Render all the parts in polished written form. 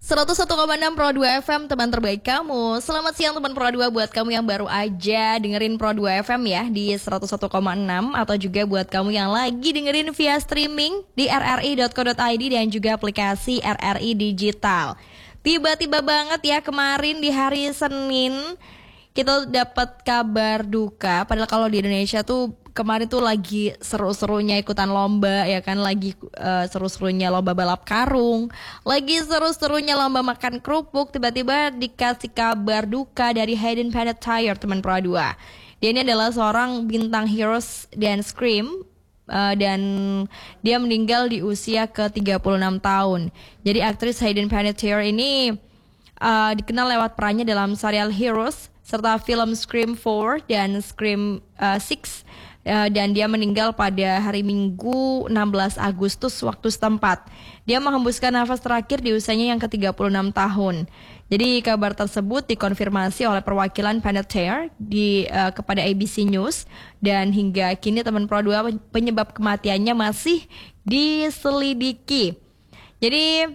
101,6 Pro 2 FM, teman terbaik kamu. Selamat siang teman Pro 2, buat kamu yang baru aja dengerin Pro 2 FM ya di 101,6, atau juga buat kamu yang lagi dengerin via streaming di rri.co.id dan juga aplikasi RRI Digital. Tiba-tiba banget ya, kemarin di hari Senin kita dapat kabar duka. Padahal kalau di Indonesia tuh kemarin tuh lagi seru-serunya ikutan lomba ya kan, lagi seru-serunya lomba balap karung, lagi seru-serunya lomba makan kerupuk. Tiba-tiba dikasih kabar duka dari Hayden Panettiere, teman Pro 2. Dia ini adalah seorang bintang Heroes dan Scream, dan dia meninggal di usia ke-36 tahun. Jadi aktris Hayden Panettiere ini dikenal lewat perannya dalam serial Heroes serta film Scream 4 dan Scream 6. Dan dia meninggal pada hari Minggu 16 Agustus waktu setempat. Dia menghembuskan nafas terakhir di usianya yang ke-36 tahun. Jadi kabar tersebut dikonfirmasi oleh perwakilan Panettiere kepada ABC News, dan hingga kini teman Pro 2 penyebab kematiannya masih diselidiki. Jadi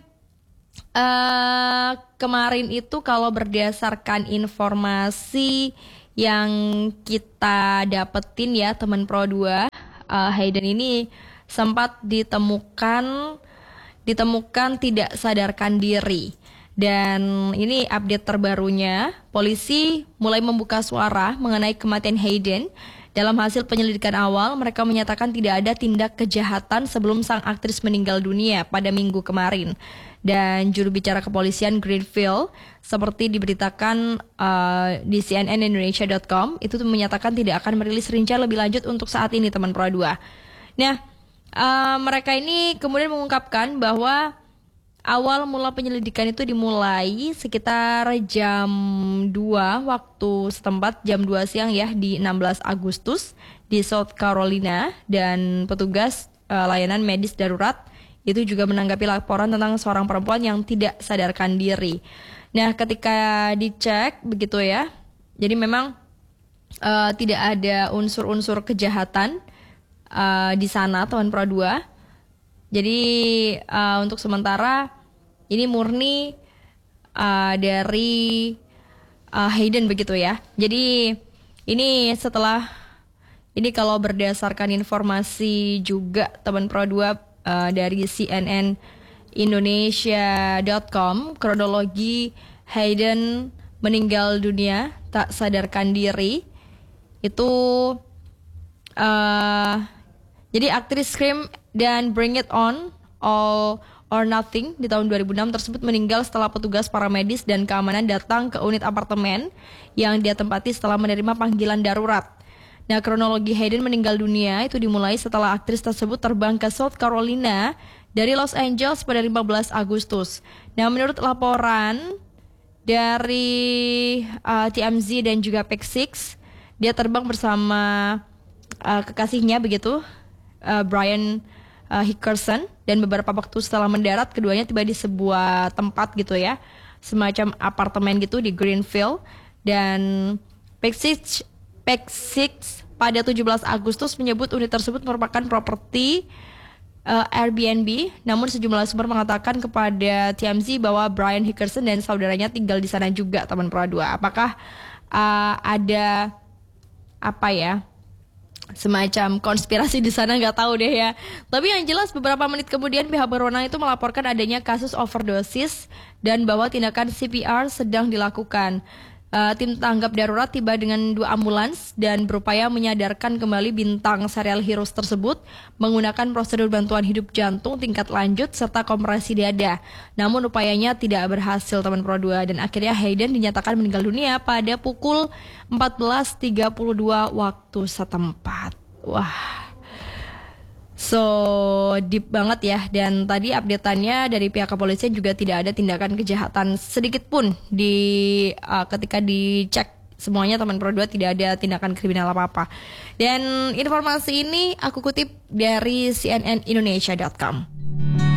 kemarin itu kalau berdasarkan informasi yang kita dapetin ya teman Pro 2, Hayden ini sempat ditemukan tidak sadarkan diri. Dan ini update terbarunya, polisi mulai membuka suara mengenai kematian Hayden. Dalam hasil penyelidikan awal, mereka menyatakan tidak ada tindak kejahatan sebelum sang aktris meninggal dunia pada Minggu kemarin. Dan juru bicara kepolisian Greenfield, seperti diberitakan di cnnindonesia.com, itu menyatakan tidak akan merilis rincian lebih lanjut untuk saat ini, teman Pro 2. Nah, mereka ini kemudian mengungkapkan bahwa awal mula penyelidikan itu dimulai sekitar jam 2 waktu setempat, jam 2 siang ya, di 16 Agustus di South Carolina. Dan petugas layanan medis darurat itu juga menanggapi laporan tentang seorang perempuan yang tidak sadarkan diri. Nah, ketika dicek begitu ya, jadi memang tidak ada unsur-unsur kejahatan di sana, teman Pro 2. Jadi untuk sementara ini murni dari Hayden begitu ya. Jadi ini setelah ini kalau berdasarkan informasi juga teman Pro 2 dari cnnindonesia.com, kronologi Hayden meninggal dunia tak sadarkan diri itu jadi aktris Scream dan Bring It On, All or Nothing di tahun 2006 tersebut meninggal setelah petugas paramedis dan keamanan datang ke unit apartemen yang dia tempati setelah menerima panggilan darurat. Nah, kronologi Hayden meninggal dunia itu dimulai setelah aktris tersebut terbang ke South Carolina dari Los Angeles pada 15 Agustus. Nah, menurut laporan dari TMZ dan juga Pix6, dia terbang bersama kekasihnya begitu, Brian Hickerson, dan beberapa waktu setelah mendarat keduanya tiba di sebuah tempat gitu ya, semacam apartemen gitu di Greenfield. Dan Pix6 pada 17 Agustus menyebut unit tersebut merupakan properti Airbnb. Namun sejumlah sumber mengatakan kepada TMZ bahwa Brian Hickerson dan saudaranya tinggal di sana juga, teman Pro 2. Apakah ada apa ya, semacam konspirasi di sana, nggak tahu deh ya. Tapi yang jelas beberapa menit kemudian pihak berwenang itu melaporkan adanya kasus overdosis dan bahwa tindakan CPR sedang dilakukan. Tim tanggap darurat tiba dengan 2 ambulans dan berupaya menyadarkan kembali bintang serial Heroes tersebut menggunakan prosedur bantuan hidup jantung tingkat lanjut serta kompresi dada. Namun upayanya tidak berhasil, teman Pro 2, dan akhirnya Hayden dinyatakan meninggal dunia pada pukul 14.32 waktu setempat. Wah, so deep banget ya. Dan tadi update-annya dari pihak kepolisian juga tidak ada tindakan kejahatan sedikit pun ketika dicek semuanya, teman Pro 2, tidak ada tindakan kriminal apa-apa. Dan informasi ini aku kutip dari cnnindonesia.com.